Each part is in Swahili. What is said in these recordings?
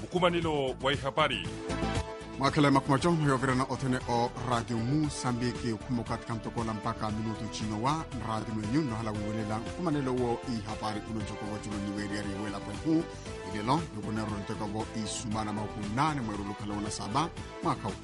ukumanilo wa ihabari. Mwakale makumacho yovirana othene o Radio Mosambiki kumokati mtokola mpaka minutu chino wa radio mwenyu no hala wiwelela kumanelo wo ihabari unonchoko wachulo niweriari wela pwehu ilelo yukunero nteko isumana makunane mweru lukalona saba mwaka wa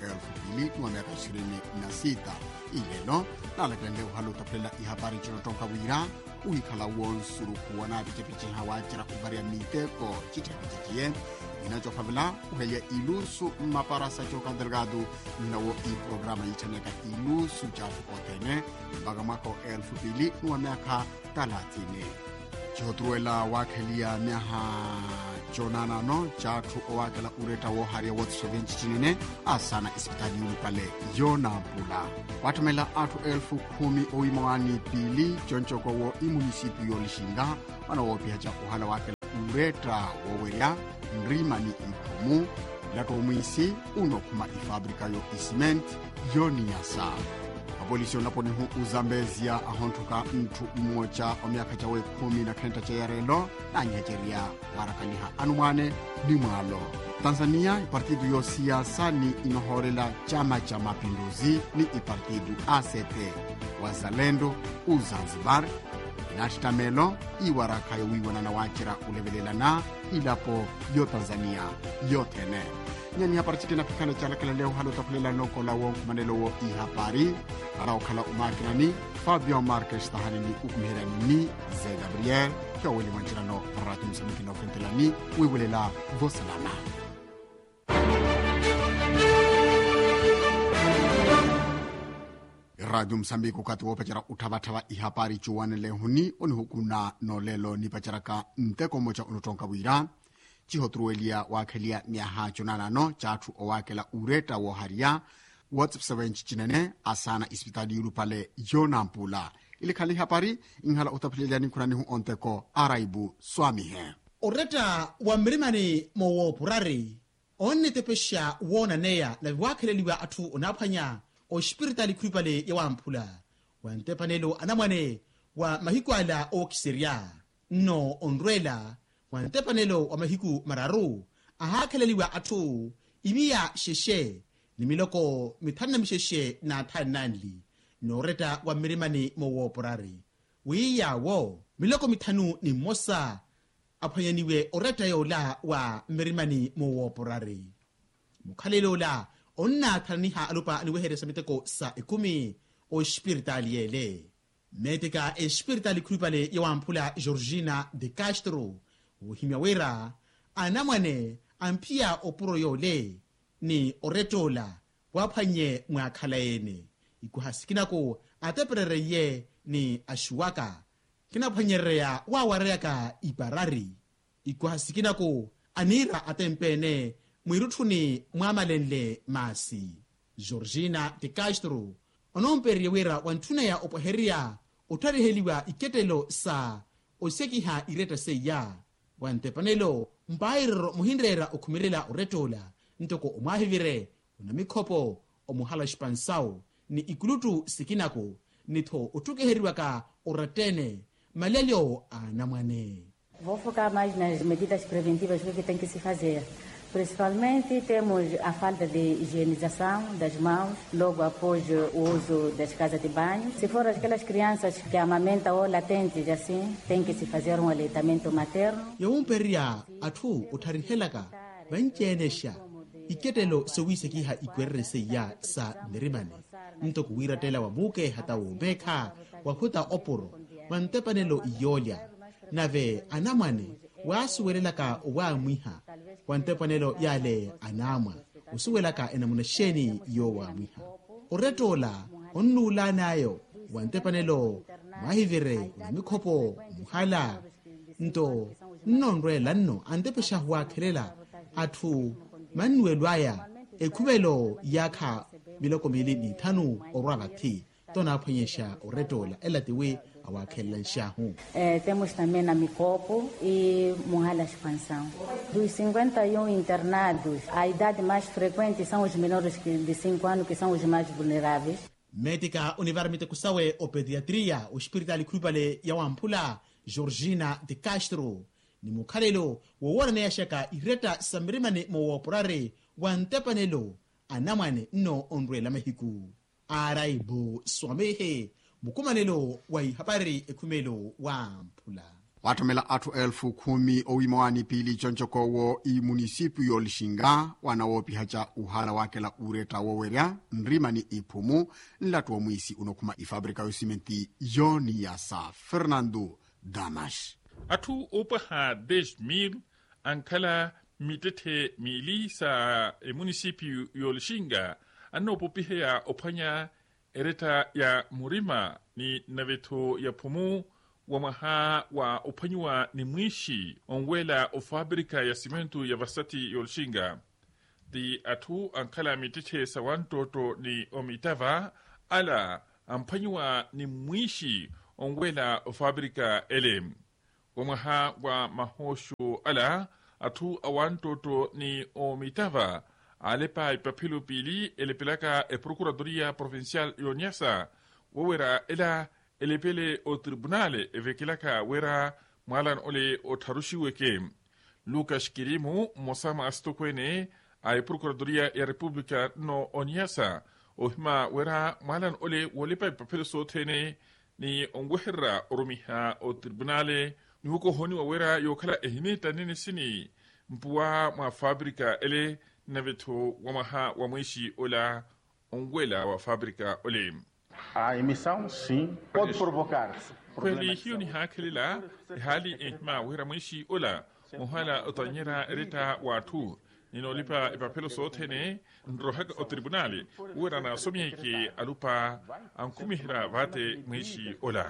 2026 ilelo nalakende uhalo tapela ihabari chino tonka wira uikala wonsuru wana piche hawachira ubaria miteko chichapichikie inachofavila uhelia ilusu maparasa choka delgado nawo i programa itaneka ilusu chafu otene baga mwaka 2030 chihotruela wakelia miaha chonana no chatu owakela ureta wo haria wotso venchichinene asana ispitali unipale yona pula watumela atu 10,000 oimawani pili chonchoko wo imunisipio lishinga wana wopia cha uhala wakela ureta woweria nrimani ikumu lato mwisi unokuma ifabrika yo isiment yoniasa abolisi onaponi hu uzambezia ahontuka mtu mmoja o miaka chawe 10 na kenta cha yarelo na nyejeria warakaliha anumane dimwalo Tanzania ipartidu yo siasa ni inohorela chama cha mapinduzi ni ipartidu ACT Wazalendo Uzanzibar natitamelo iwaraka yowiwana na wachira ulevelelana ilapo yo Tanzania yotene nyani hapari chikina pikana chalakala leo halo tapulela noko la wonku manelo wo ihapari araukala umakinani Fabio Marques tahanini ukumherani ni Ze Gabriel kia wili manchirano Radio Mosambiki na ofentelani wiwelela vosalama Radio Mosambiki ukati wopachara utavatava ihapari chuwane lehuni oni hukuna no lelo nipacharaka mteko mocha unutonka wira chihotruelia wakelia miaha chonanano chatu owakela ureta wo haria WhatsApp 7 chinene asana ispitali yulupale yona mpula ilikali hapari inghala utapileliani kunani hu onteko araibu swamihe ureta wa mrimani mowo purari onne tepesha wona neya na wakeleliwa atu onaphanya o spiritali kripale ya wampula wantepanelo anamwane wa mahikwala o kiseria no onrela wantepanelo wa mahiku mararu ahakeleliwa atu imia sheshe ni miloko mithanna misheshe na thananli no reta wa mirimani mowo porari wiya wo miloko mithanu ni mosa aphanyaniwe oreta yola wa mirimani mowo porari mukhalelo la onna thaniha alupa niwehere samiteko sa 10 o spiritali yele medika e spiritali kripale yawampula Georgina de Castro uhimyawera anamwane ampia opuro yole ni oretola waphanye mwakhalaene ikuhasikinako ateperereye ni ashuwaka kinaphwanyereya wawareyaka iparari ikuhasikinako anira atempene mwiruthuni mwamalenle masi Georgina de Castro onomperie wera wanthuna ya opoheria uthariheliwa iketelo sa osekiha ireta seya wantepanelo mpairero muhindrera okhumirela uretola ntoko omwahivire unamikhopo omuhala shipansao ni ikulutu sikinako nitho utukeheriwaka uratene malelyo anamwane. Vou focar mais nas medidas preventivas que tem que se fazer. Principalmente temos a falta de higienização das mãos logo após o uso das casas de banho. Se for aquelas crianças que amamentam ou latentes assim, tem que se fazer um aleitamento materno. Yawumperia atu utarihelaka banchenesha iketelo sewisekiha ikwerreseya sa mirimane ntoko wiratela wabuke hata wobekha wahuta opuro wantepanelo iyolya nave anamwane wasuwelelaka wamwiha wantepanelo yale anamwa usuwelaka enamunasheni yo wamwiha uretola onnulanayo wantepanelo mahivire unamikhopo muhala nto nnonrwela nno antepesha huwakhelela athu manuelwaya ekhubelo yakha miloko mili ni thanu orwavathi tona aphonyesha uretola elatiwe awakhelela nshahu. Temos também na Micopo e Muhala Expansão. Dos 51 internados, a idade mais frequente são os menores de 5 anos, que são os mais vulneráveis. Médica univarmite kusawe o pediatria o hospitali krupale ya wampula Georgina de Castro ni mukhalelo wowona yaxaka ireta samirimane mowoporare wa ntepanelo anamwane nno onrwela mahiku araibo swamehe mukumanelo wa ihapari ekhumelo wa mphula wathomela athu 10,000 owimawani pili chonchokowo imunisipyu yolixinga wanawopihaca uhala wakela ureta wowerya nrimani iphumu nlatu omwisi unokhuma ifabrika yosimenti yoniyasa Fernando Damas athu opaha 10,000 ankhala mitete mili sa munisipyu yolixinga anopopiheya ophwanya ereta ya murima ni navetho ya phumu wamaha wa uphanywa ni mwishi onwela ofabrika ya simentu ya vasati yolxinga ti athu ankhala mitete sa wantoto ni omitava ala amphanywa ni mwishi onwela ofabrika ele wamaha wa mahosho ala athu awantoto ni omitava alepa ipapilo pili elepelaka procuradoria provincial yoniasa wowera ela elepele o tribunale evekilaka wera mwalan ole o tarushiweke Lucas Kirimu mosama astokwene ay procuradoria ya republika no oniasa ohima wera mwalan ole wolepa papel sotene ni ongweherra oromiha o tribunale ni huko honi wera yokala ehimeta nene sini mpuwa mwa fabrika ele naveto wamaha wa mwishi ola ongwela wa fabrika ole A emissão, sim, pode provocar. Kweli hiyo ni hakilila hali ihma wera mwishi ola muhala otanyera ereta watu ninolipa ipapelo sotene nrohaka o tribunali wera na somieke alupa ankumihira vate mwishi ola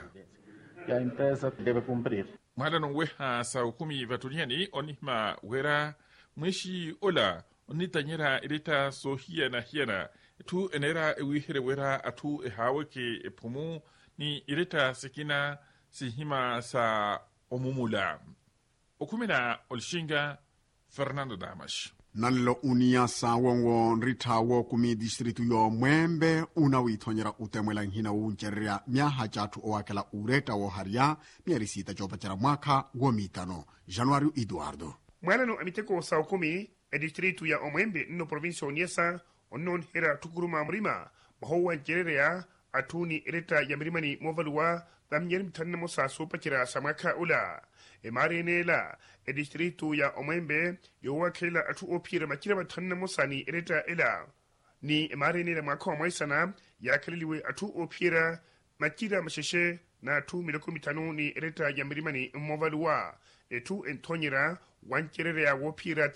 E a empresa deve cumprir. mhala nongweha sa ukumi vatuniani onihma wera mwishi ola onitanyera ereta so hiana tu enera ewihere wera atu ehaweke ephumu ni ireta sikina sihima sa omumula okumena olxinga Fernando Damas nalelo uniyasa wonwo nrithawo kumi distritu yomwembe una withonyera utemwela nhina wuncererya myaha cathu owakela ureta woharya myarisita copacera mwakha womitano Januário Eduardo mwalano amiteko sa ukumi edistritu ya omwembe nno provincia oniesa onnon hera tukuruma mrima mahowa ncerereya atuni ereta ya mirimani movaluwa vamnyerim tanna mosa sopacira samaka ula emarenela edistritu ya omwembe yowa kela atu opira makira batanna mosa ni ereta ela ni emarenela mwaka wa mwaisana ya kaliliwe atu opira makira masheshe na atu miloko mitanu ni ereta ya mirimani movaluwa etu entonyera wancerereya wopira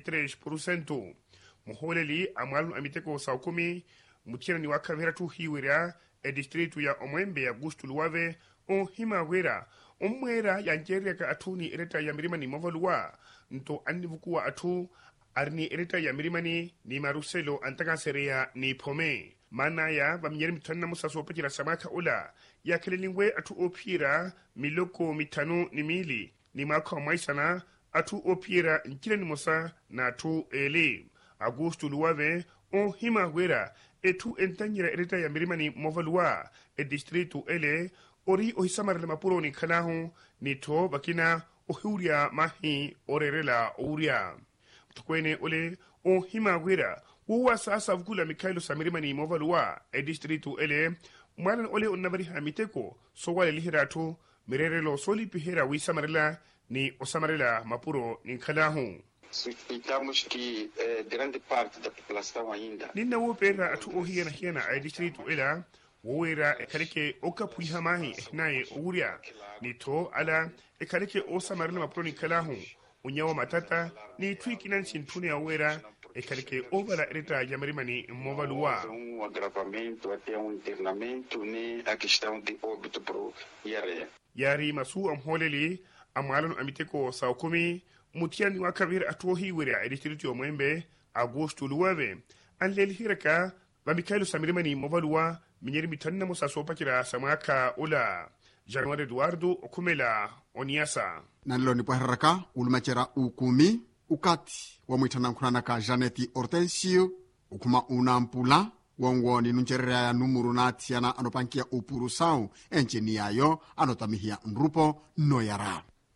33%. muholeli amwalu amiteko sa ukumi mutiana ni wakavera tu hiwera edistritu ya omwembe ya gustu luwave o hima wera omwera yanjereka atuni ereta ya mirimani movaluwa nto anivukuwa atu arni ereta ya mirimani ni maruselo antagaserea ni pome mana ya bamnyeri mitana musa sopachira samaka ula ya kelelingwe atu opira miloko mitanu ni mili ni maka mwaisana atu opira nkile ni musa na atu ele Augusto Luave o hima wera etu entanyira ereta ya mirimani movaluwa distritu ele ori ohisamara mapuro ni kanahu ni to bakina ohuria mahi orerela ouria tukwene ole o hima wera uwa sasa vukula Mikailo Samirimani movaluwa distritu ele mwalan ole onnabari hamiteko so wale lihiratu mirerelo soli pihera wisamarela ni osamarela mapuro ni kanahu Suspeitamos que grande parte da população ainda ninna wo pera atu o hiena a distritu ela wowera ekaleke okapu hamahi nae ouria ni to ala ekaleke osamarela mapuro ni kalahu unyawa matata ni twikinan sintune awera ekaleke obala ereta ya mirimani movaluwa agravamento até internamento nem a questão de óbito pro IRE yari masu amholeli amwalan amiteko sa ukumi mutiani wakavir atuohi were a distritu ya mwembe Augusto Luave anleli hiraka ba Mikailo Samirimani movaluwa minyeri mitanna musa sopakira samaka ula Januário Eduardo okumela oniasa nalelo nipohereraka ulumacera ukumi ukati wamwithana nkhunanaka Janete Hortensio ukhuma unampula wongoni nuncerera ya numuru naathiana anopankia upurusau enjeni yayo anotamihiya nrupo noyara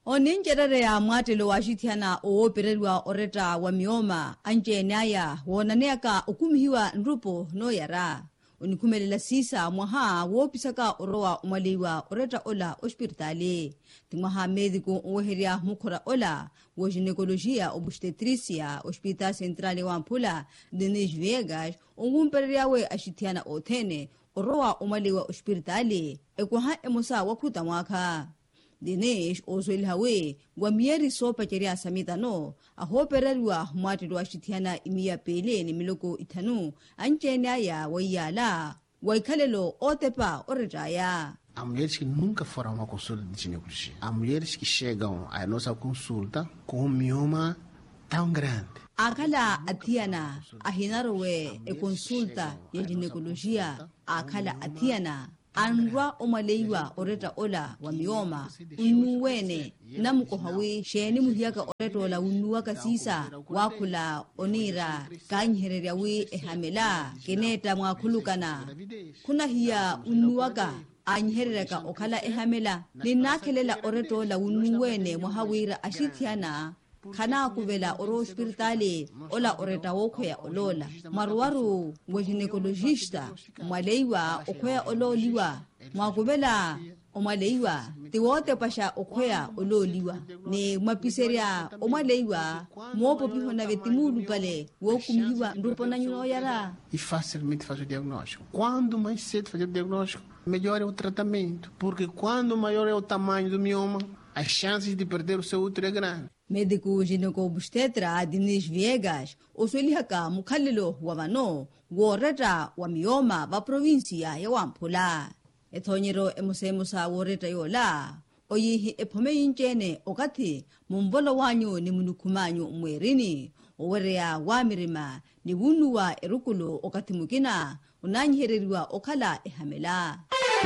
oninjerere ya mwatelo wa shithiana oopererwa oreta wa mioma anje naya wonaneaka okumihiwa nrupo no yara onikumelela sisa mwaha woopisaka orowa umaliwa oreta ola hospitale timwaha médico oweheria mukhora ola wo ginecologia obstetricia hospital central wa Mpula Denis Viegas ongumpereriawe ashithiana othene orowa umaliwa hospitale ekwaha emosa wakhuta mwakha Dinesh ozwelihawe wa mieri sopa cheria samitano ahopererwa mwatelo wa shithiana imiya pele ni miloko ithanu anchenya ya wayala waikhalelo otepa oretaya. Há mulheres que nunca foram a uma consulta de ginecologia. Há mulheres que chegam à nossa consulta com um mioma tão grande. Akala atiana ahinarowe e consulta ya ginecologia akala atiana anrwa omaleiwa oreta ola wa mioma unuwene namukohawi sheni muhiaka oreta ola unuwaka sisa wakula onira kanyihereriawi ehamela keneta mwakulukana kuna hiya unuwaka anyiherereka okhala ehamela ninakhelela oreta ola unuwene mwahawira ashithiana khana kuvela oro hospitale ola oreta wokhoya olola maruwaru wa ginecologista mwaleiwa okhoya ololiwa mwakuvela omwaleiwa tiwote pasha okhoya ololiwa ne mwapiseria omwaleiwa mwopopihona vetimulu pale wokumihiwa ndrupona nyuno yara E facilmente faz o diagnóstico. Quando mais cedo fazer o diagnóstico, melhor é o tratamento. Porque quando maior é o tamanho do mioma, as chances de perder o seu útero é grande. Médico ginecobstetra Denis Viegas oswelihaka mukhalelo wa vano woreta wa mioma va provincia ya Mpula ethonyero emusemusa woreta yola oyihi ephome yinchene okathi mumbolo wanyu ni munukhumanyu mwerini owerea wa mirima ni wunuwa erukulo okathi mukina unanyihereriwa okhala ehamela.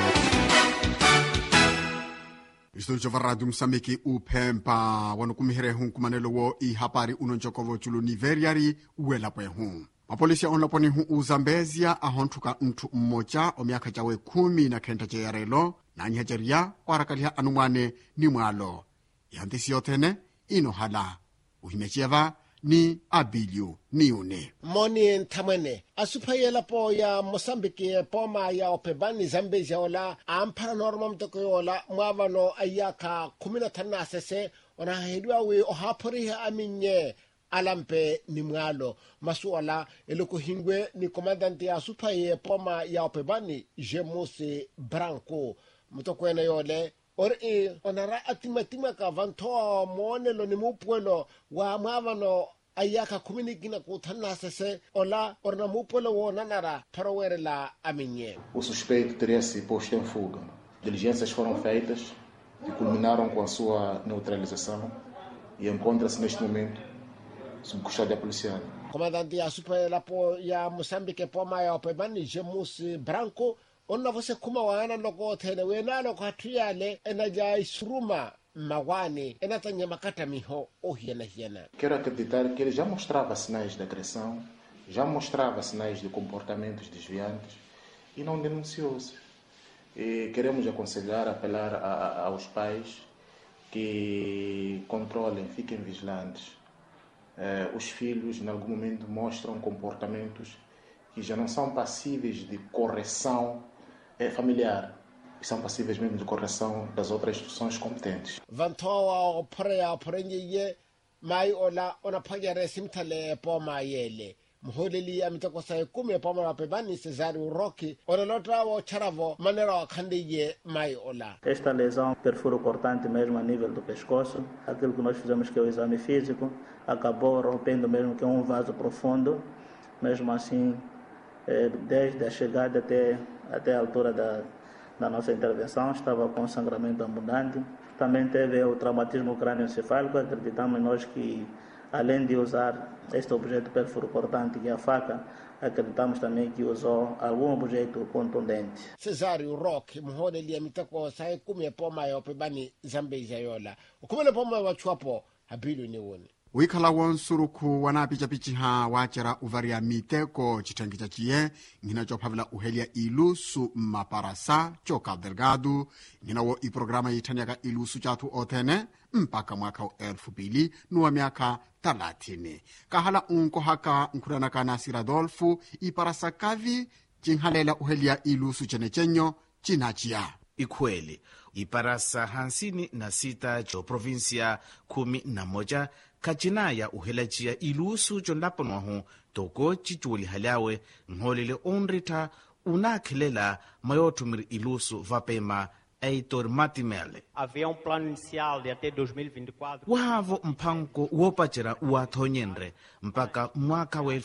Estúdio va Radio Moçambique uphempa wanukumihere hunkumanelo wo ihapari unonjokovo chulu niveriari uwela pwehu. Mapolisi onloponi hu uzambezia ahonthuka nthu mmoja o miaka jawe 10 jeyarelo na nyajeria kwarakaliha anumwane ni mwalo. Ihantisi yothene inohala uhimecheva ni Abilio Niune. Moni Ntamwene asuphayela po ya Mozambique poma ya opebani Zambezia ola ampara norma mtoko yola mwavano ayaka 15 sese onahedwa we ohapori aminye alampe ni mwalo masuala elokuhingwe ni komandante ya suphaye poma ya opebani Jemuse Branco mtoko ena yole ori onara atimatima ka vanto monelo ni mupuelo wa mwavano ayaka 10 kuthana sese ola orna mupuelo wona nara parawerela aminye. O suspeito teria se posto em fuga. Diligências foram feitas e culminaram com a sua neutralização e encontra-se neste momento sob custódia policial. Comandante ya supela po ya Moçambique poma ya opebani Jemuse Branco onna você kuma wana loko thene wena loko hatuyale enaja isuruma mawani enatanya makata miho hiena. Quero acreditar que ele já mostrava sinais de agressão, já mostrava sinais de comportamentos desviantes e não denunciou-se. E queremos aconselhar, apelar aos pais que controlem, fiquem vigilantes. Os filhos, em algum momento, mostram comportamentos que já não são passíveis de correção familiar, que são passíveis mesmo de correção das outras instituições competentes. Vantoa opreya oprenye mai ola ona pagare simtale poma yele. Mholeli amitoko sai kume poma pebani Cesário Roque ona lotravo charavo manera khandiye mai ola. Esta lesão perfuro cortante mesmo a nível do pescoço, aquilo que nós fizemos que é o exame físico, acabou rompendo mesmo que é um vaso profundo, mesmo assim desde a chegada até a altura da nossa intervenção, estava com sangramento abundante. Também teve o traumatismo crânioencefálico. Acreditamos nós que, além de usar este objeto perfuro cortante, que é a faca, acreditamos também que usou algum objeto contundente. Cesário Roque, mhodeli amitako sai kumye poma ya opebani Zambezia yola. Ukumele poma wa chuapo Abilio Niune. uikhala wonsuruku wanapichapichiha wachera uvaria miteko chithengi chachiye nghina chophavela uhelya ilusu mmaparasa cho Cabo Delgado nghinawo iprograma yithanyaka ilusu chathu othene mpaka mwaka 2030 kahala unkohaka nkhuranaka Nasi Radolfo iparasa kavi chinhalela uhelya ilusu chenechenyo chinachiya ikhwele iparasa 56 cho provincia 11 kachinaya uhelachiya ilusu chonlapanwahu toko chichuuli halawe nholele onrita unakhelela mayothumiri ilusu vapema Heitor Matimele. Havia plano inicial de até 2024. Wahavo mpango wopachera uathonyenre mpaka mwaka wa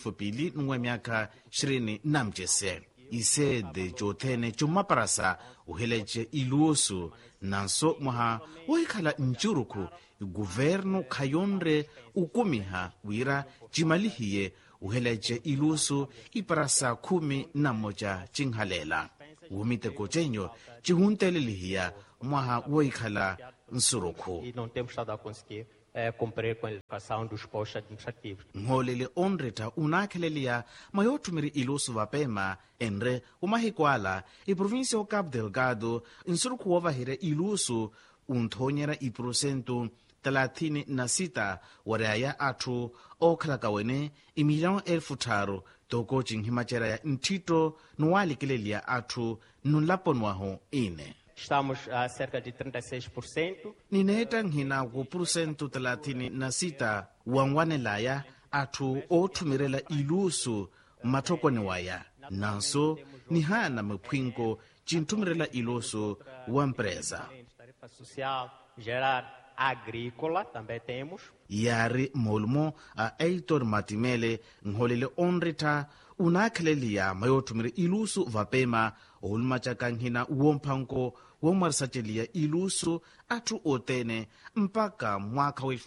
2027 isede chothene chomaparasa uheleche ilusu nanso mwaha woikhala nchuruku guvernu khayonre ukumiha wira chimalihiye uheleche ilusu iparasa 11 chinhalela umiteko chenyo chihuntelelihiya mwaha woikhala nsuruku. E não temos estado a conseguir cumprir com a educação dos postos administrativos. Ngholele onreta unakheleliya mayothumiri ilusu vapema enre umahikwala iprovinsia o Cabo Delgado nsuruku wovahire ilusu unthonyera iprosentu 36 waraya athu okhalakawene imilhão 3,000 toko chinhimachera ya nthito nuwalikeleliya athu nunlaponwaho ine. Estamos a cerca de 36%. Nineta nghina ku prosentu 36 wanwanelaya athu othumirela ilusu mathokoniwaya nanso nihana mphwinko chinthumirela ilusu wa empresa. Tarifa social geral agrícola também temos. Yari molmo a Heitor Matimele ngholele onrita unakheleliya mayothumiri ilusu vapema olumachaka nghina womphanko womarisacheliya ilusu athu otene mpaka mwaka wa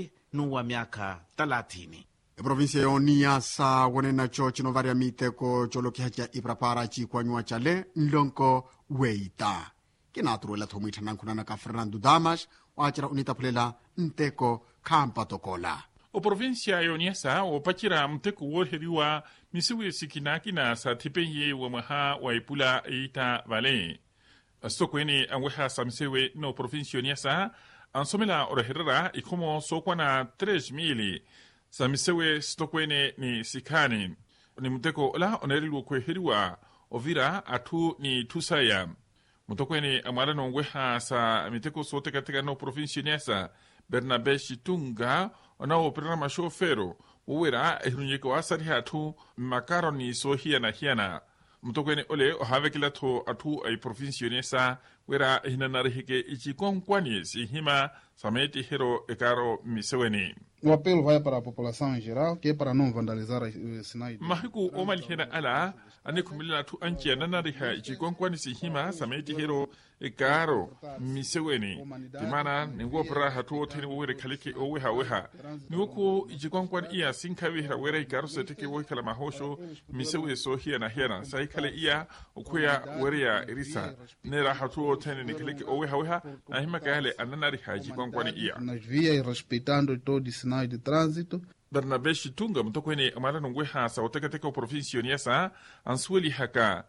2030. iprovinsia yoniyasa wonenacho chinovaria miteko cholokihacha iprapara chikwanywa chale nlonko weita kinaturuela thomwithana nkhunanaka Fernando Damas wachera unitaphulela nteko khampa tokola. Oprovinsia yoniasa wopachira mteko woheriwa misiwe sikinakina sa thipenye wa mwaha wa ipula eita vale. Stokwene angweha samsewe no provinsia yoniasa ansomela oroherera ikomo sokwana 3,000 samisewe stokwene ni sikani. Ni mteko ola onerilu kweheriwa ovira atu ni tusaya. Mutokwene amara nongweha sa miteko sotekateka no provinsia yoniasa Bernabe Shitunga onao programa shofero uwera ehunyeko wasari hatu makaroni sohia na hiana mutokwene ole ohavekila to atu ay provinsia yonesa wera hinanarihike ichikonkwani sihima sameti hero ekaro miseweni. O apelo vai para a população em geral, que é para não vandalizar os sinais. Mahiku omalihena ala anekumila tu anchi nanariha ichikonkwani sihima sameti hero ekaro miseweni timana ningopra hatu oteni were kalike oweha niwoko ichikonkwani iya sinkawihra wera ekaro seteke wekala mahosho misewe sohia na hiana saikale iya okuya werea irisa nera hatu oteni nikalike oweha ahima kale ananariha ichikonkwani iya nas vias respeitando todos os sinais de trânsito. Bernabe Shitunga mtokwene amara nongweha sa otekateka provinsia yoniasa ansueli haka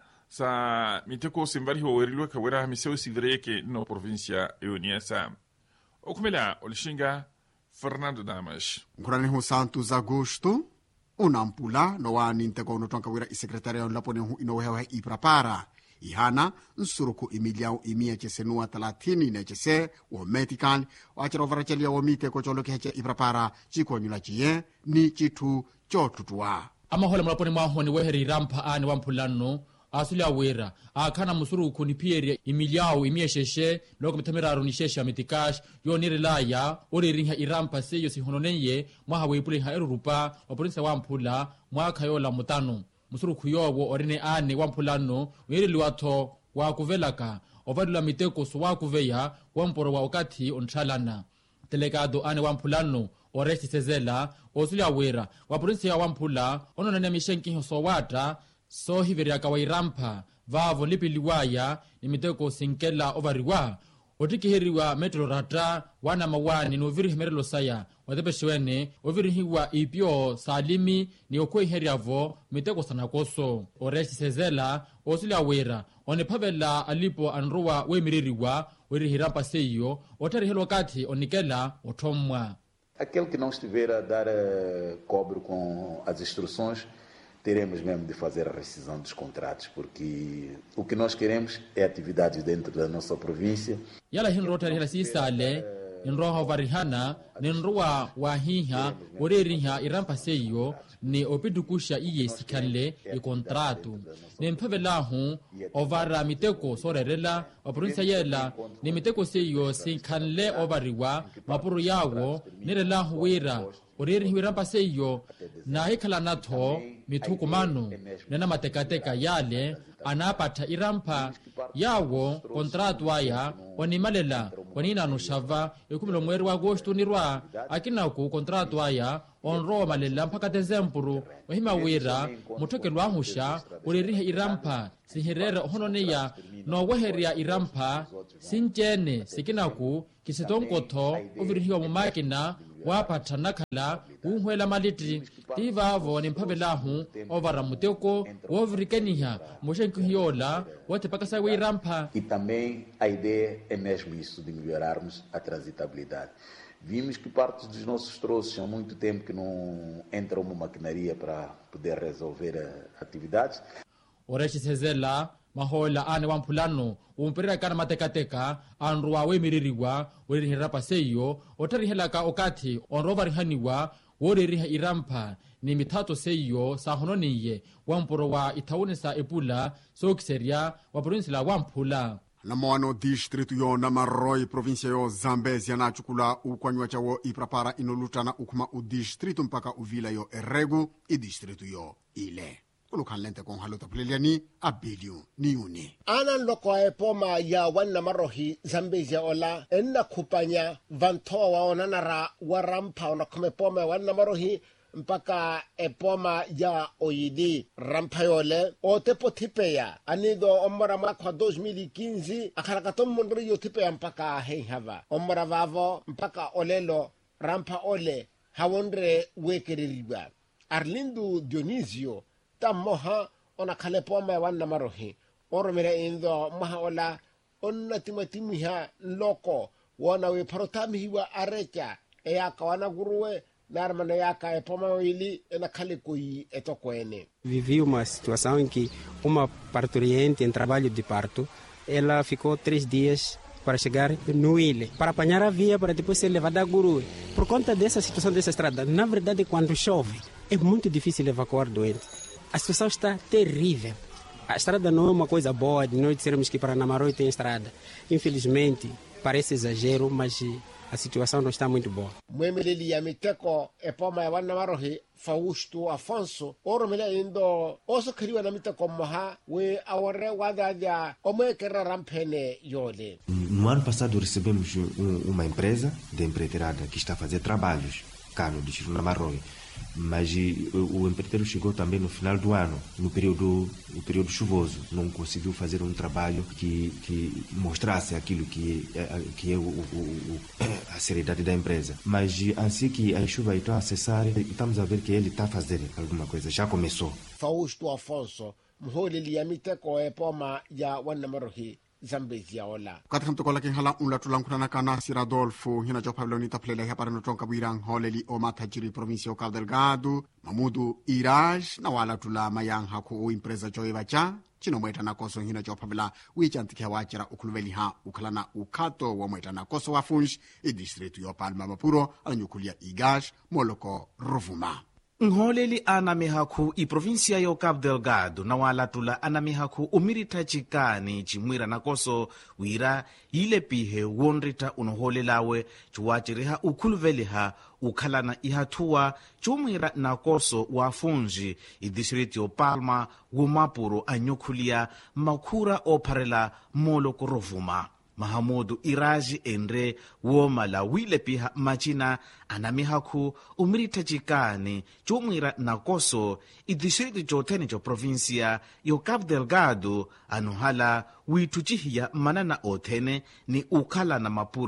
sa miteko simbari ho werilwe ka wera miseo sivreke no provincia yoniasa. Okumela olishinga Fernando Damas. Nkurani hu Santos Agosto unampula no wani nteko unotonka wera isekretariya lapone hu inowehewa iprapara ihana nsuruku imiliao imia chesenua 30 na chese wo medical wachira ovarachelia wo miteko cholokeheche iprapara chikonyula chiye ni chitu chotutua amahola mulaponi mwahoni weheri rampa ani wampulano asulia wera akhana musuruku ni pieria imiliao imiesheshe loko mitamiraro ni shesha mitikash yonire laya oririnha irampa seyo sihononeye mwaha weipuliha erurupa waporinsa wampula mwaka yola mutano musuruku yowo orine ane wampulano wirili watho wakuvelaka ovadula miteko so wakuveya wamporo wa okati onthalana delegado ane wampulano oresti sezela osulia wera waporinsa ya wampula ononane mishenki so wata so hiveria kawairampa vavo lipiliwaya ni miteko sinkela ovariwa otikiheriwa metro rata wana mawani no viri merelo saya watepeshiwene ovirihiwa ipyo salimi ni okweiheriavo miteko sanakoso Oreste Sezela osulia wera onephavela alipo anruwa wemiririwa werihirampa seiyo otarihelwa kati onikela othomwa. Aquele que não estiver a dar cobre com as instruções, teremos mesmo de fazer a rescisão dos contratos, porque o que nós queremos é atividades dentro da nossa província. Yala hinro tarihela sisale inroha varihana ninruwa wahiha oreriha irampa seiyo ni opidukusha iye sikanle ikontratu ni mphavelahu ovara miteko sorerela oprovinsia yela ni miteko seiyo sikanle ovariwa mapuru yawo nirelahu wira orerihi irampa seiyo na hikala natho mithukumano nena matekateka yale anapatha irampa yawo kontratu aya onimalela onina shava ikumilo mweri wa agosto nirwa akinaku kontratu aya onro malela mpaka dezembro wahima wira muthokelo ahusha orerihe irampa sihirere hononeya no waheria irampa sinjene sikinaku kisitonkotho ovirihiwa mumakina wapatha nakhala unhwela maliti tivavo ni mphavelahu ovara muteko wovirikeniha mushenkihiyola watepakasa wirampa. E também a ideia é mesmo isso, de melhorarmos a transitabilidade. Vimos que parte dos nossos troços há muito tempo que não entra uma maquinaria para poder resolver atividades. Oreste Sezela mahola ane wampulano umpirira kana matekateka anruwa wemiririwa werihirapa seiyo otarihelaka okati onrovarihaniwa woreriha irampa ni mithato seiyo sahononiye wampuro wa itaunisa epula sokiseria wa provinsila wamphula namoano distritu yo Namaroi provinsia yo Zambezia na chukula ukwanywa chawo iprapara inolutana ukhuma udistritu mpaka uvila yo Eregu idistritu yo Ile ulukhanlente kong haluta pleliani abilio niuni anan loko epoma ya wanna marohi Zambezia ola enna kupanya vantoa waonanara warampa onakume poma wanna marohi mpaka epoma ya oyidi rampayole otepo tipeya anido omora mwaka 2015 akarakatom mondrio tipeya mpaka hava omora vavo mpaka olelo rampa ole hawondre wekeririba Arlindo Dionisio tamoha onakhale poma wanna marohi oromere indo maha ola onna timatimiha loko wana we parotamihiwa arecha eyaka wana guruwe. Vivi uma situação em que uma parturiente em trabalho de parto, ela ficou 3 dias para chegar no Ile, para apanhar a via para depois ser levada a Gurue. Por conta dessa situação dessa estrada, na verdade quando chove, é muito difícil evacuar doente. A situação está terrível. A estrada não é uma coisa boa de nós dissermos que para Namaroi tem estrada. Infelizmente, parece exagero, mas a situação não está muito boa. Mwemeleli ya miteko epoma ya wanna marohi Fausto Afonso oromele indo oso kiriwa na miteko moha we awore wadaja omekera rampene yole. No ano passado recebemos uma empresa de empreiteirada que está a fazer trabalhos cá no distrito de Namaroi. Mas o empreiteiro chegou também no final do ano, no período chuvoso. Não conseguiu fazer um trabalho que mostrasse aquilo que é a seriedade da empresa. Mas assim que a chuva está a cessar, estamos a ver que ele está a fazer alguma coisa. Já começou. Fausto Afonso, mholeli ya miteko epoma ya wanna marohi Zambezia ola. Katika mtokola kihala unlatulankutana kana Siradolfo hina jopableoni taplela hapara notonka buirang holeli o mathajiri provincia o Cabo Delgado Mamudu Iraj na wala tula mayang haku o impreza joiva cha chino mweta na koso hina jopabla wichantikia wachira ukuluveli ha ukalana ukato wa mweta na koso wafunj distritu yo Palma Mapuro alanyukulia Igash Moloko Ruvuma. Nholeli anamihaku i provincia yo Cabo Delgado na walatula anamihaku umirita chikani chimwira nakoso wira ile pihe wonrita unoholelawe chuwachiriha ukuluveliha ukhalana ihatua chumwira nakoso wafunji i distrito yo Palma wumapuro anyukhulia makhura opharela Moloko Ruvuma. Mahamudu Iraji enre womala wile piha machina anamihaku umirita chikani chumwira nakoso idistrito chotene cho provincia yo Cabo Delgado anuhala wituchihiya manana othene ni ukhala na mapuro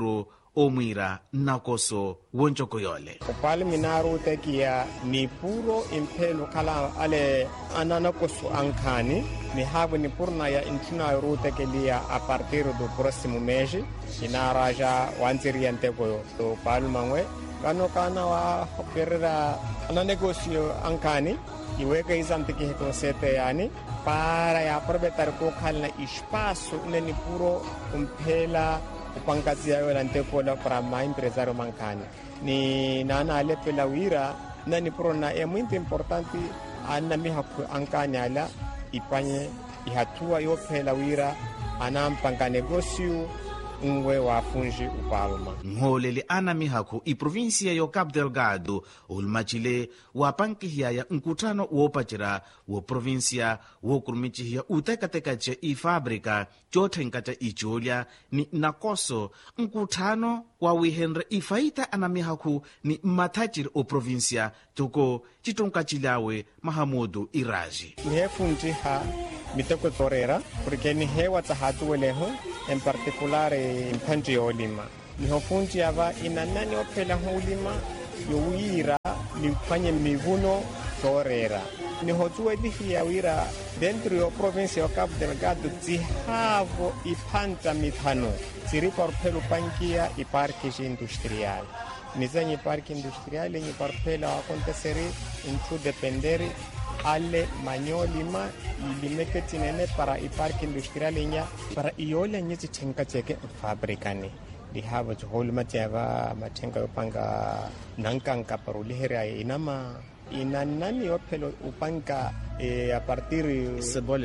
omwira nakoso wonchokoyole upale minaru tekia ni puro impelo kala ale ananakoso ankani ni habu ni purna ya intuna rute kelia a partir do próximo mês inaraja wanziriante ko to palmangwe kano kana wa perera ana negocio ankani iweka izante que reconsete yani para ya aproveitar ko kala espaço neni puro umpela upangazia yo ntekola para ma empresário mancani ni nana alepela wira nani puro na é muito importante ana mihaku ankani ala ipanye ihatua yo pela wira anampanga negócio ngwe wafunji upalma ngholeli ana mihaku iprovinsia yo Cabo Delgado ulmachile wapankihia nkutano wopachira wo provinsia wokurumicihia utekatekache ifábrica chothenkacha ichulya ni nakoso nkutano wawihenre ifaita ana mihaku ni mathachiri o provinsia toko chitonkachilawe Mahamudu Iraji nihefunjiha miteko torera porque ni hewa tahatu weleho en particular en country olima ni hofunji ava inanani opela holima yuwira lifanye mivuno torera ni hotuwe bihi ya wira dentro yo provincia yo Cabo Delgado tihavo ipanta mithano siri por pelu pankia i parques industrial nizanyi parque industrial ni por pela aconteceri intu dependeri alle manyolima ilimeke tinene para i parque industrial nya para iole nyiti chenka cheke fabrikani di hava holma teva matenga upanga nankanka parulihera inama inanani opelo upanga a partir Cebola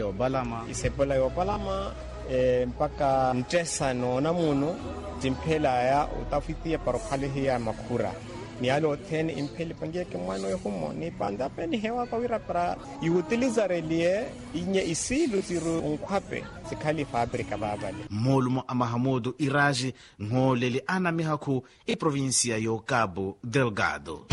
yo balama mpaka ntesa no namuno timpela ya utafitia parokale ya makura ni alo ten impeli pangia ke mano yo humo ni panda peni hewa kwa wira para iutiliza relie inye isilu ziru unkwape sikali fabrika babale molumo Mahamudu Iraji ngholeli ana mihaku iprovinsia yo Cabo Delgado.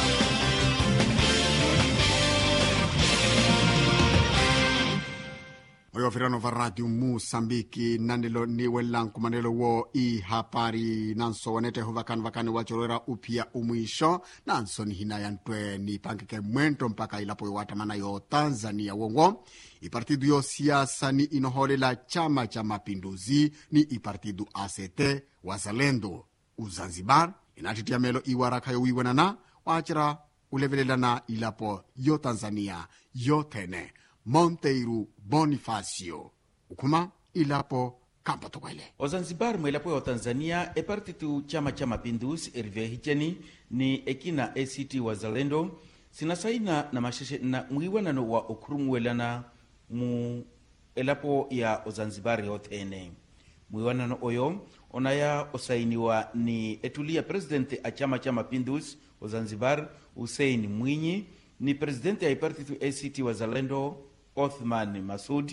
oyo virano va radio Moçambique nanelo ni welanku manelo wo i hapari nanso wanete vakani wachorera upia umwisho nanso ni hina yantwe ni pankeke mwento mpaka ilapo iwatamana yo Tanzania wongo ipartidu yo siasa ni inoholela Chama cha Mapinduzi ni ipartidu ACT Wazalendo Uzanzibar inatitia melo iwaraka yo wiwenana wachira ulevelelana ilapo yo Tanzania yo tene Monteiro Bonifacio ukuma ilapo kampa tokwele Ozanzibar mwelapo ya Tanzania epartitu Chama cha Mapinduzi erive hicheni ni ekina ACT Wazalendo sinasaina na masheshe na mwiwanano wa okurumwelana mu elapo ya Ozanzibar yotene mwiwanano oyo onaya osainiwa ni etulia presidente a Chama cha Mapinduzi Ozanzibar Hussein Mwinyi ni presidente ya partitu ACT Wazalendo Othman Masud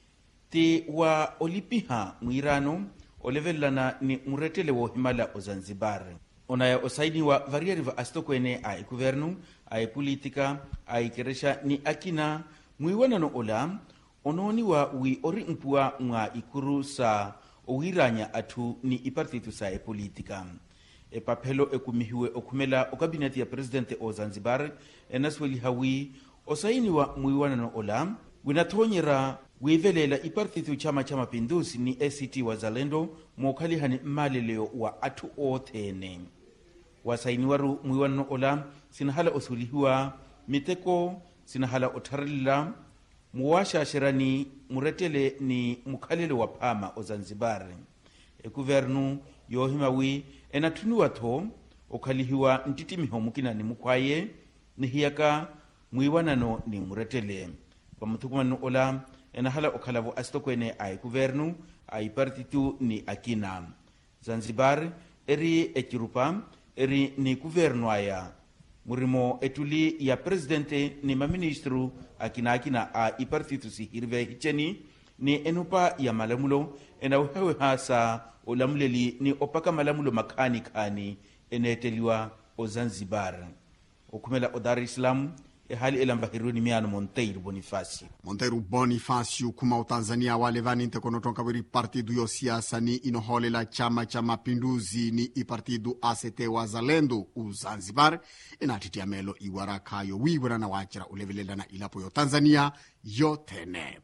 ti wa olipiha mwirano olevelana ni muretele wo himala Ozanzibar onaya osaini wa variari va astokwene ai guvernu ai politika ai keresha ni akina mwiwanano ola ononi wa wi ori mpua mwa ikuru sa owiranya atu ni ipartitu sa politika epapelo ekumihiwe okumela okabineti ya presidente o Zanzibar enasweli hawi osaini wa mwiwanano ola winathonyera wivelela ipartitu Chama cha Mapinduzi ni ACT Wazalendo mokhalihani mmaleleo wa atu othene wasaini waru mwiwanano ola sinahala osulihiwa miteko sinahala otharila muwashashirani muretele ni mukhalele wa phama o Zanzibar ekuvernu yohimawi enathunuwa tho okhalihiwa ntitimiho mukinani mukhwaye nihiyaka mwiwanano ni muretele pamuthukumano ola enahala okhalavo asitokwene ai guvernu ai partitu ni akina Zanzibar eri echirupa eri ni guvernu aya murimo etuli ya presidente ni maministru akina a ipartitu si hirve hicheni ni enupa ya malamulo enawhewe hasa olamuleli ni opaka malamulo makani eneteliwa o Zanzibar okumela o Dar es Salaam hali elambahiruni miano Monteiro Bonifacio kuma utanzania wale vani ntekonotonka wiri partidu yo siasa ni inoholela chama cha mapinduzi ni ipartidu ACT Wazalendo uzanzibar inatitia melo iwarakayo wiwera na wachira ulevelelana ilapo yo Tanzania yotene.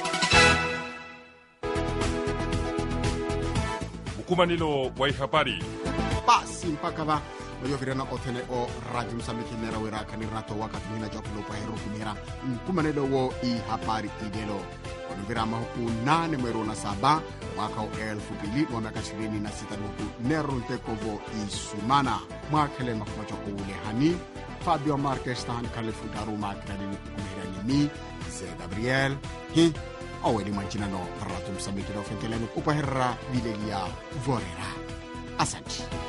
Mukumanilo wa habari basi mpaka va mayovirana otene o radio msamiti nera wera kanirato wakati mina jokulo kwa hero kumira mkumanilo wo i habari idelo onuvira mahuku 8 mwero na 7 mwaka 2026 wa miaka 26 nuku nero ntekovo isumana mwakele makumacho ule hani Fabio Marques tan kalifudaru makradini kumirani mi ze Gabriel hi aweli manchina no radio msamiti na ofentelenu upaherra bilelia vorera. Asante.